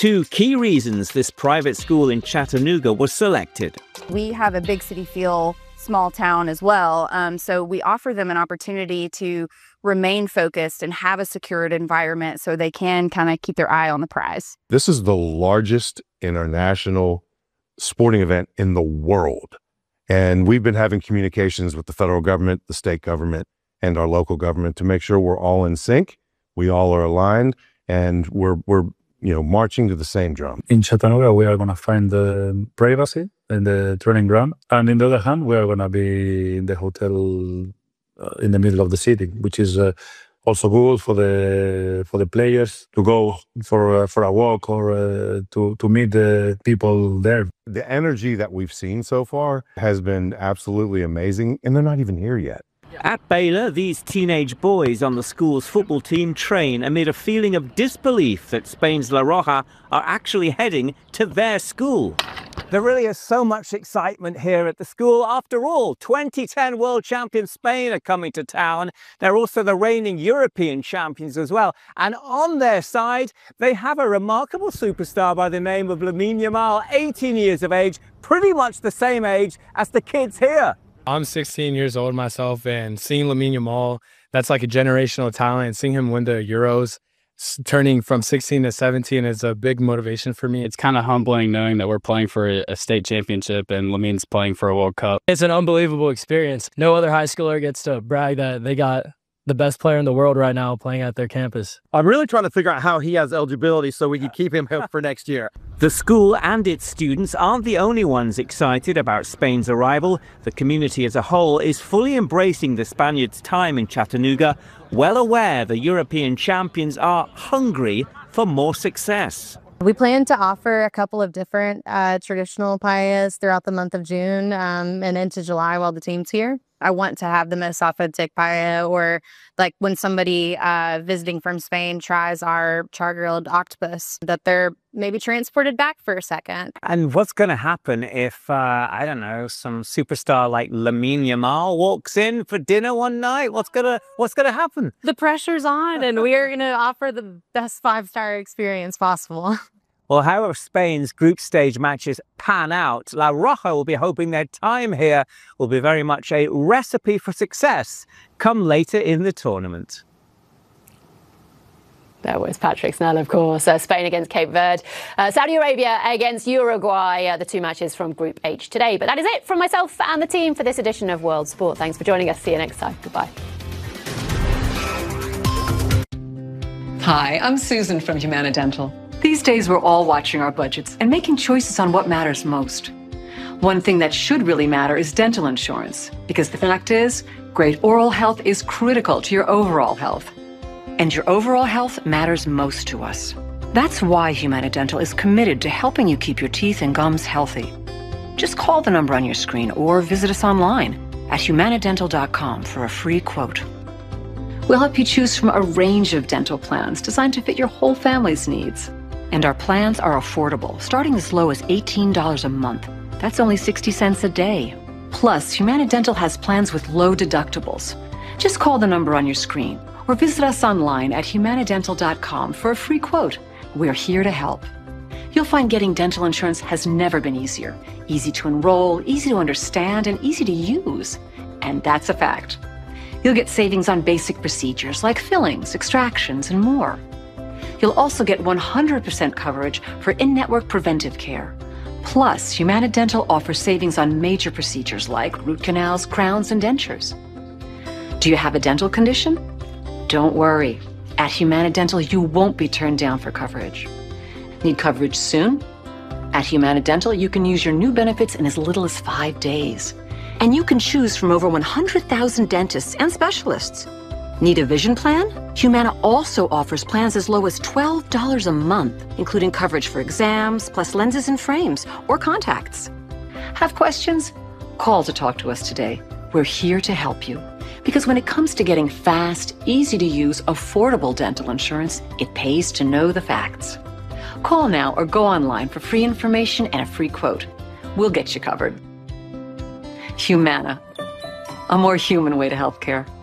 two key reasons this private school in Chattanooga was selected. We have a big city feel, small town as well, so we offer them an opportunity to remain focused and have a secured environment so they can kind of keep their eye on the prize. This is the largest international sporting event in the world. And we've been having communications with the federal government, the state government, and our local government to make sure we're all in sync, we all are aligned, and we're marching to the same drum. In Chattanooga, we are going to find the privacy in the training ground. And in the other hand, we are going to be in the hotel in the middle of the city, which is also good for the players to go for a walk or to meet the people there. The energy that we've seen so far has been absolutely amazing, and they're not even here yet. At Baylor, these teenage boys on the school's football team train amid a feeling of disbelief that Spain's La Roja are actually heading to their school. There really is so much excitement here at the school. After all, 2010 world champion Spain are coming to town. They're also the reigning European champions as well. And on their side, they have a remarkable superstar by the name of Lamine Yamal, 18 years of age, pretty much the same age as the kids here. I'm 16 years old myself, and seeing Lamine Yamal, that's like a generational talent. Seeing him win the Euros, turning from 16 to 17 is a big motivation for me. It's kind of humbling knowing that we're playing for a state championship and Lamine's playing for a World Cup. It's an unbelievable experience. No other high schooler gets to brag that they got the best player in the world right now playing at their campus. I'm really trying to figure out how he has eligibility so we can keep him for next year. The school and its students aren't the only ones excited about Spain's arrival. The community as a whole is fully embracing the Spaniards' time in Chattanooga, well aware the European champions are hungry for more success. We plan to offer a couple of different traditional paellas throughout the month of June and into July while the team's here. I want to have the most authentic paella, or like when somebody visiting from Spain tries our char-grilled octopus, that they're maybe transported back for a second. And what's going to happen if, I don't know, some superstar like Lamine Yamal walks in for dinner one night? What's gonna happen? The pressure's on, and we are going to offer the best 5-star experience possible. Well, however Spain's group stage matches pan out, La Roja will be hoping their time here will be very much a recipe for success come later in the tournament. There was Patrick Snell, of course. Spain against Cape Verde. Saudi Arabia against Uruguay, the two matches from Group H today. But that is it from myself and the team for this edition of World Sport. Thanks for joining us. See you next time. Goodbye. Hi, I'm Susan from Humana Dental. These days, we're all watching our budgets and making choices on what matters most. One thing that should really matter is dental insurance, because the fact is, great oral health is critical to your overall health. And your overall health matters most to us. That's why Humana Dental is committed to helping you keep your teeth and gums healthy. Just call the number on your screen or visit us online at humanadental.com for a free quote. We'll help you choose from a range of dental plans designed to fit your whole family's needs. And our plans are affordable, starting as low as $18 a month. That's only 60 cents a day. Plus, Humana Dental has plans with low deductibles. Just call the number on your screen or visit us online at humanadental.com for a free quote. We're here to help. You'll find getting dental insurance has never been easier. Easy to enroll, easy to understand, and easy to use. And that's a fact. You'll get savings on basic procedures like fillings, extractions, and more. You'll also get 100% coverage for in-network preventive care. Plus, Humana Dental offers savings on major procedures like root canals, crowns, and dentures. Do you have a dental condition? Don't worry. At Humana Dental, you won't be turned down for coverage. Need coverage soon? At Humana Dental, you can use your new benefits in as little as 5 days. And you can choose from over 100,000 dentists and specialists. Need a vision plan? Humana also offers plans as low as $12 a month, including coverage for exams, plus lenses and frames, or contacts. Have questions? Call to talk to us today. We're here to help you. Because when it comes to getting fast, easy-to-use, affordable dental insurance, it pays to know the facts. Call now or go online for free information and a free quote. We'll get you covered. Humana, a more human way to healthcare.